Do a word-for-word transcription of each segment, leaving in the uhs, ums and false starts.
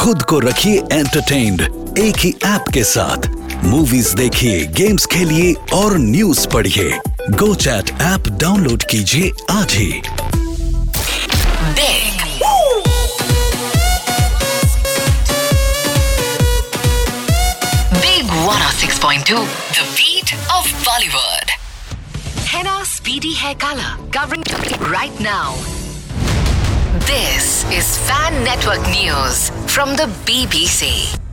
खुद को रखिए एंटरटेन्ड एक ही ऐप के साथ। मूवीज देखिए, गेम्स खेलिए और न्यूज पढ़िए। गो चैट ऐप डाउनलोड कीजिए आज ही। Big one oh six point two, the beat of Bollywood. Henna Speedy Hair Color, covering right now. This is Fan Network News from the B B C.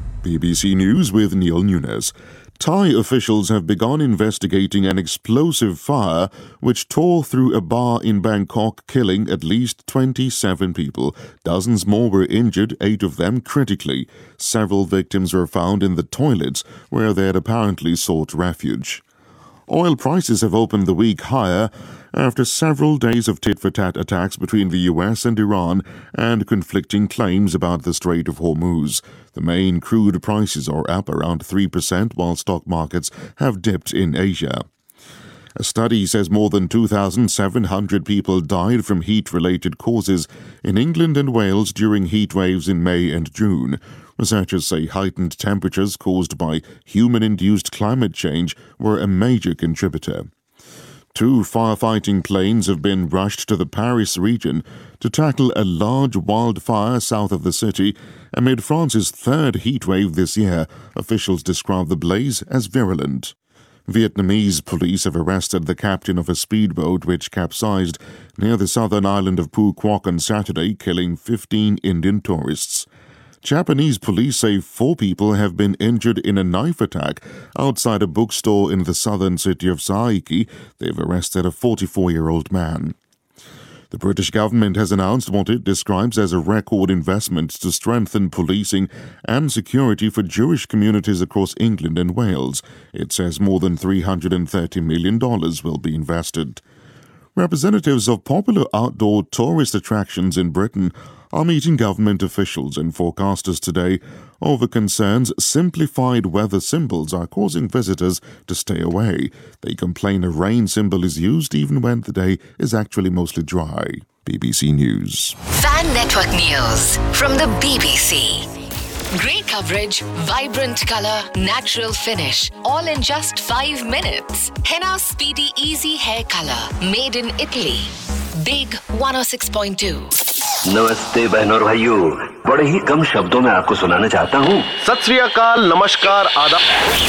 B B C News with Neil Nunes. Thai officials have begun investigating an explosive fire which tore through a bar in Bangkok, killing at least twenty-seven people. Dozens more were injured, eight of them critically. Several victims were found in the toilets where they had apparently sought refuge. Oil prices have opened the week higher after several days of tit-for-tat attacks between the U S and Iran and conflicting claims about the Strait of Hormuz. The main crude prices are up around three percent while stock markets have dipped in Asia. A study says more than two thousand seven hundred people died from heat-related causes in England and Wales during heat waves in May and June. Researchers say heightened temperatures caused by human-induced climate change were a major contributor. Two firefighting planes have been rushed to the Paris region to tackle a large wildfire south of the city amid France's third heatwave this year. Officials describe the blaze as virulent. Vietnamese police have arrested the captain of a speedboat which capsized near the southern island of Phu Quoc on Saturday, killing fifteen Indian tourists. Japanese police say four people have been injured in a knife attack outside a bookstore in the southern city of Saiki. They've arrested a forty-four-year-old man. The British government has announced what it describes as a record investment to strengthen policing and security for Jewish communities across England and Wales. It says more than three hundred thirty million dollars will be invested. Representatives of popular outdoor tourist attractions in Britain are meeting government officials and forecasters today over concerns simplified weather symbols are causing visitors to stay away. They complain a rain symbol is used even when the day is actually mostly dry. B B C News. Fan Network News from the B B C. Great coverage, vibrant color, natural finish, all in just five minutes. Henna Speedy Easy Hair Color, made in Italy. Big one oh six point two. नमस्ते बहनों और भाइयों, बड़े ही कम शब्दों में आपको सुनाना चाहता हूँ। सत श्री अकाल, नमस्कार, आदाब।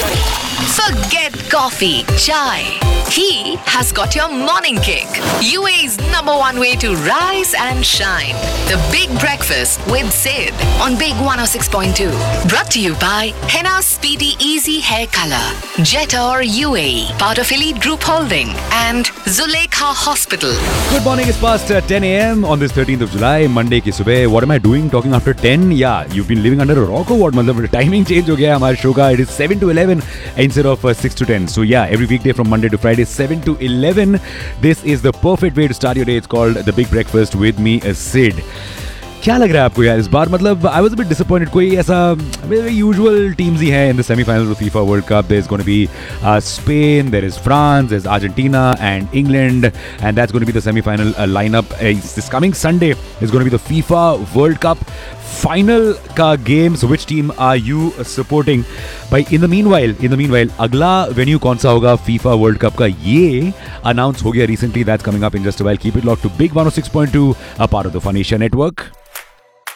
Forget coffee, chai. He has got your morning kick. U A's number one way to rise and shine. The Big Breakfast with Sid on Big one oh six point two. Brought to you by Henna Speedy Easy Hair Color, Jetor U A E, part of Elite Group Holding, and Zulekha Hospital. Good morning. It's past uh, ten a.m. on this thirteenth of July, Monday की सुबह. What am I doing talking after ten? Yeah, you've been living under a rock or what? मतलब timing change हो गया हमारे show का. It is seven to eleven instead of uh, six to ten. So yeah, every weekday from Monday to Friday, seven to eleven. This is the perfect way to start your day. It's called The Big Breakfast with me, Sid. क्या लग रहा है आपको यार इस बार? मतलब I was a bit disappointed. कोई ऐसा यूजुअल टीम्स ही हैं in the semifinals of FIFA world cup. There is going to be Spain, there is France, there is Argentina and England, and that's going to be the semifinal lineup. This coming Sunday is going to be the FIFA world cup final का game. So which team are you supporting? भाई in the meanwhile in the meanwhile अगला venue कौन सा होगा FIFA world cup का, ये announce हो गया recently. That's coming up in just a while. Keep it locked to big one oh six point two, a part of the fun Asia network.